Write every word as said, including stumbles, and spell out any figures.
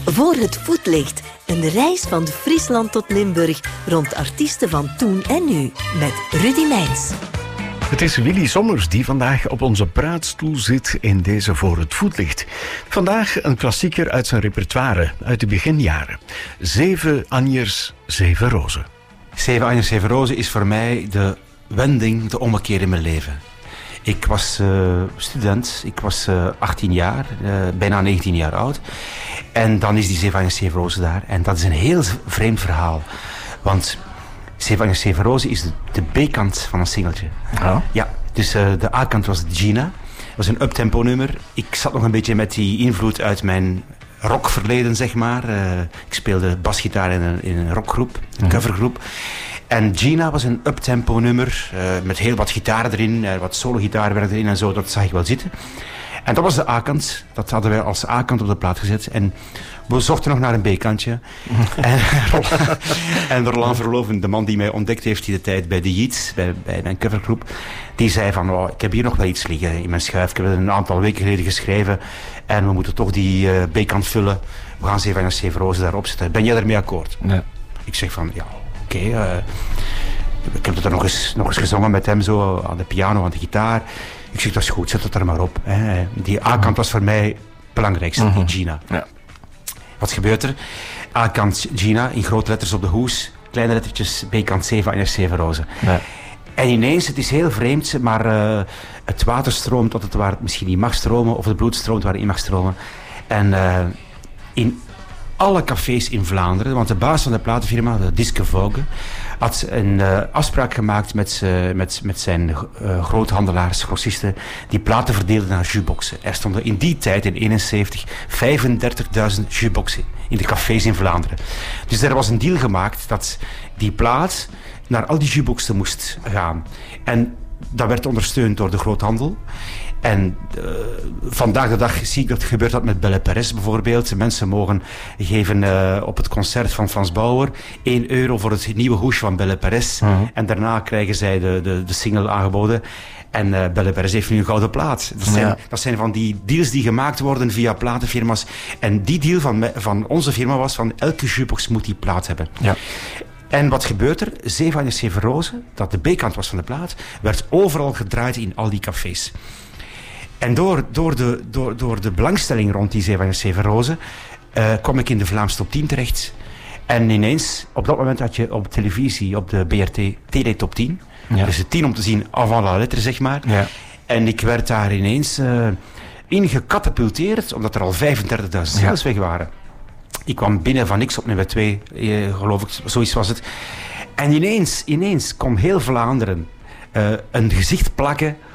Voor het voetlicht. Een reis van Friesland tot Limburg rond artiesten van toen en nu. Met Rudy Meijns. Het is Willy Sommers die vandaag op onze praatstoel zit in deze Voor het voetlicht. Vandaag een klassieker uit zijn repertoire uit de beginjaren. Zeven Anjers, Zeven Rozen. Zeven Anjers, Zeven Rozen is voor mij de wending, de ommekeer in mijn leven. Ik was uh, student, ik was uh, achttien jaar, uh, bijna negentien jaar oud. En dan is die Zeven Anjers, Zeven Rozen daar. En dat is een heel vreemd verhaal. Want Zeven Anjers, Zeven Rozen is de, de B-kant van een singeltje. Ja. Ja, dus uh, de A-kant was Gina. Dat was een uptempo nummer. Ik zat nog een beetje met die invloed uit mijn rockverleden, zeg maar. Uh, ik speelde basgitaar in een, in een rockgroep, een mm-hmm. covergroep. En Gina was een uptempo nummer, uh, met heel wat gitaren erin, uh, wat solo-gitaarwerk erin en zo, dat zag ik wel zitten. En dat was de A-kant, dat hadden wij als A-kant op de plaat gezet. En we zochten nog naar een B-kantje. en, en Roland Verloven, de man die mij ontdekt heeft die de tijd bij de Yeats, bij, bij mijn covergroep, die zei van, oh, ik heb hier nog wel iets liggen in mijn schuif. Ik heb het een aantal weken geleden geschreven en we moeten toch die uh, B-kant vullen. We gaan Zeven Anjers, Zeven Rozen daarop zetten. Ben jij ermee akkoord? Nee. Ik zeg van, ja, oké. Okay, uh, ik heb het er nog eens, nog eens gezongen met hem, zo aan de piano, aan de gitaar. Ik zeg, dat is goed, zet het er maar op. Hè. Die A-kant was voor mij het belangrijkste, mm-hmm. die Gina. Ja. Wat gebeurt er? A-kant Gina, in grote letters op de hoes. Kleine lettertjes, B-kant Zeven Anjers, Zeven Rozen. Ja. En ineens, het is heel vreemd, maar uh, het water stroomt tot het waar het misschien niet mag stromen. Of het bloed stroomt waar het niet mag stromen. En uh, in alle cafés in Vlaanderen, want de baas van de platenfirma, de Disque Vogue, had een uh, afspraak gemaakt met, uh, met, met zijn uh, groothandelaars, grossisten, die platen verdeelden naar jukeboxen. Er stonden in die tijd, in eenenzeventig, vijfendertigduizend jukeboxen in de cafés in Vlaanderen. Dus er was een deal gemaakt dat die plaat naar al die jukeboxen moest gaan. En dat werd ondersteund door de groothandel. En uh, vandaag de dag zie ik dat gebeurt dat met Belle Perez bijvoorbeeld. Mensen mogen geven uh, op het concert van Frans Bauer één euro voor het nieuwe hoesje van Belle Perez. Uh-huh. En daarna krijgen zij de, de, de single aangeboden. En uh, Belle Perez heeft nu een gouden plaat. Dat zijn, ja. dat zijn van die deals die gemaakt worden via platenfirma's. En die deal van, van onze firma was van elke jukebox moet die plaat hebben. Ja. En wat gebeurt er? Zeven Anjers, Zeven Rozen, dat de B-kant was van de plaat, werd overal gedraaid in al die cafés. En door, door, de, door, door de belangstelling rond die Zeven Anjers, Zeven Rozen uh, kwam ik in de Vlaamse top tien terecht. En ineens, op dat moment had je op televisie, op de B R T, Tele Top tien. Ja. Dus de tien om te zien avant la lettre, zeg maar. Ja. En ik werd daar ineens uh, in gecatapulteerd, omdat er al vijfendertigduizend singles ja. weg waren. Ik kwam binnen van niks op nummer twee, eh, geloof ik, zoiets was het. En ineens, ineens kwam heel Vlaanderen uh, een gezicht plakken